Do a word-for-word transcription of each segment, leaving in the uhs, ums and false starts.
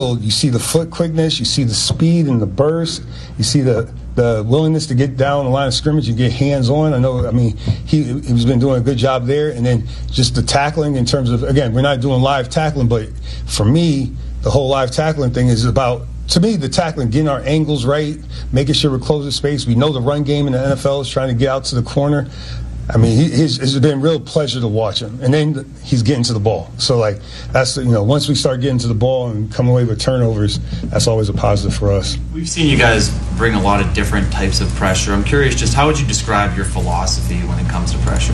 You see the foot quickness, you see the speed and the burst, you see the, the willingness to get down the line of scrimmage and get hands-on. I know, I mean, he, he's been doing a good job there. And then just the tackling in terms of, again, we're not doing live tackling, but for me, the whole live tackling thing is about, to me, the tackling, getting our angles right, making sure we're closing space. We know the run game in the N F L is trying to get out to the corner. I mean, he, he's, it's been a real pleasure to watch him. And then he's getting to the ball. So, like, that's, you know, once we start getting to the ball and come away with turnovers, that's always a positive for us. We've seen you guys bring a lot of different types of pressure. I'm curious, just how would you describe your philosophy when it comes to pressure?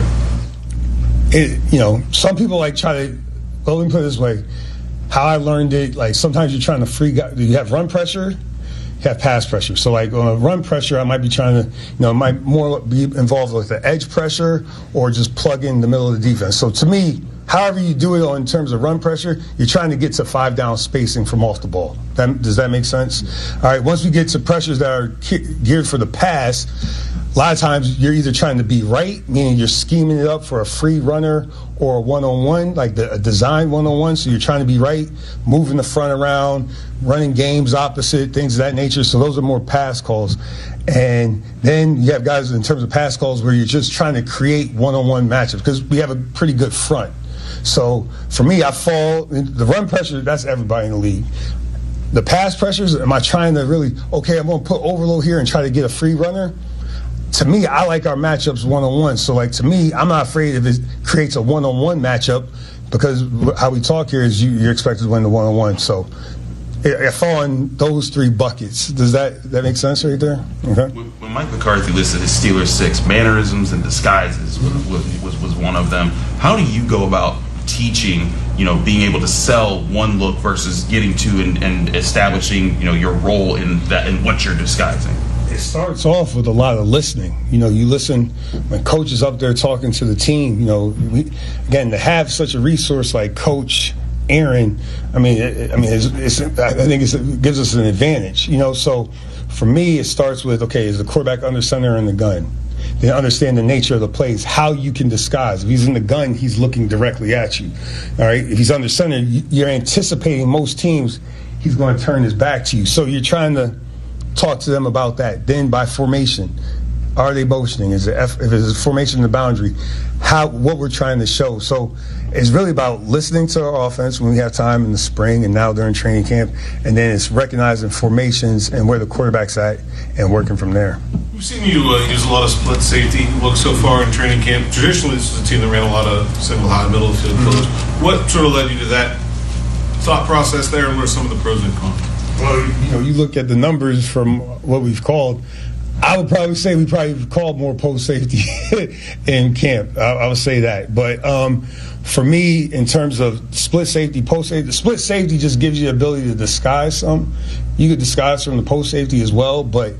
It, you know, some people, like, try to, well, let me put it this way. How I learned it, like, sometimes you're trying to free guys. You have run pressure, you have pass pressure. So, like, on a run pressure, I might be trying to, you know, it might more be involved with the edge pressure or just plug in the middle of the defense. So, to me, however you do it in terms of run pressure, you're trying to get to five down spacing from off the ball. That, does that make sense? Mm-hmm. All right, once we get to pressures that are geared for the pass, a lot of times you're either trying to be right, meaning you're scheming it up for a free runner or a one-on-one, like the, a design one-on-one, so you're trying to be right, moving the front around, running games opposite, things of that nature. So those are more pass calls. And then you have guys in terms of pass calls where you're just trying to create one-on-one matchups because we have a pretty good front. So for me, I fall, the run pressure, that's everybody in the league. The pass pressures, am I trying to really, okay, I'm going to put overload here and try to get a free runner? To me, I like our matchups one-on-one. So, like, to me, I'm not afraid if it creates a one-on-one matchup because how we talk here is you, you're expected to win the one-on-one. So, I fall in those three buckets. Does that that make sense right there? Okay. When Mike McCarthy listed his Steelers six, mannerisms and disguises was, was, was one of them. How do you go about teaching, you know, being able to sell one look versus getting to and, and establishing, you know, your role in that in what you're disguising? It starts off with a lot of listening. You know, you listen when Coach is up there talking to the team. You know, we, again, to have such a resource like Coach Aaron, I mean, it, I mean, it's, it's, I think it's, it gives us an advantage. You know, so for me, it starts with, okay, is the quarterback under center in the gun? Then understand the nature of the plays, how you can disguise. If he's in the gun, he's looking directly at you. All right, if he's under center, you're anticipating most teams he's going to turn his back to you. So you're trying to talk to them about that. Then by formation, are they motioning? Is it F, if it's a formation in the boundary, how what we're trying to show. So it's really about listening to our offense when we have time in the spring and now during training camp, and then it's recognizing formations and where the quarterback's at and working from there. We've seen you uh, use a lot of split safety look so far in training camp. Traditionally, this is a team that ran a lot of single high, middle of the field pillars. Mm-hmm. What sort of led you to that thought process there, and what are some of the pros and cons? Well, you know, you look at the numbers from what we've called. I would probably say we probably called more post safety in camp. I, I would say that. But um, for me, in terms of split safety, post safety, split safety just gives you the ability to disguise some. You could disguise from the post safety as well. But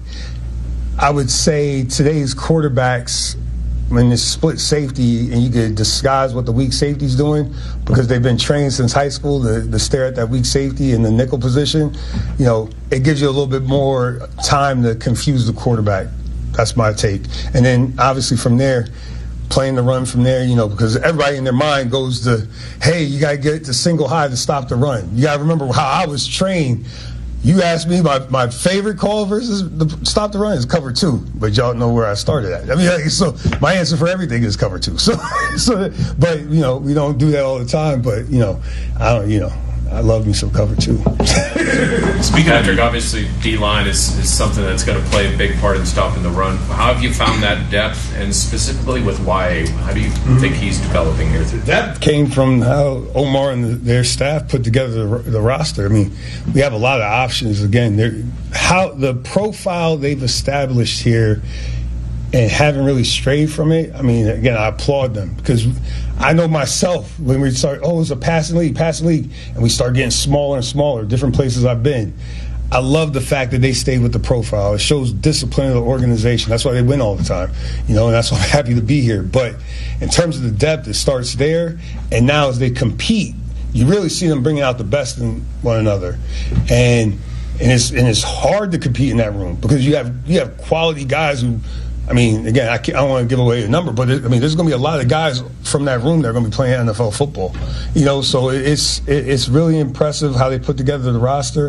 I would say today's quarterbacks, when it's split safety and you could disguise what the weak safety is doing because they've been trained since high school to, to stare at that weak safety in the nickel position, you know, it gives you a little bit more time to confuse the quarterback. That's my take. And then obviously from there, playing the run from there, you know, because everybody in their mind goes to, hey, you got to get to single high to stop the run. You got to remember how I was trained. You asked me my, my favorite call versus the stop the run is cover two, but y'all know where I started at. I mean, like, so my answer for everything is cover two. So, so, but you know, we don't do that all the time. But you know, I don't, you know, I love me some cover two. Speaking of Patrick, obviously D-line is, is something that's going to play a big part in stopping the run. How have you found that depth, and specifically with Y A? How do you mm-hmm. think he's developing here? The depth came from how Omar and the, their staff put together the, the roster. I mean, we have a lot of options. Again, how the profile they've established here and haven't really strayed from it. I mean, again, I applaud them because I know myself when we start, oh, it's a passing league, passing league, and we start getting smaller and smaller, different places I've been. I love the fact that they stayed with the profile. It shows discipline of the organization. That's why they win all the time, you know, and that's why I'm happy to be here. But in terms of the depth, it starts there, and now as they compete, you really see them bringing out the best in one another. And and it's and it's hard to compete in that room because you have you have quality guys who I mean, again, I, can't, I don't want to give away a number, but it, I mean, there's going to be a lot of guys from that room that are going to be playing N F L football. You know, so it's it, it's really impressive how they put together the roster.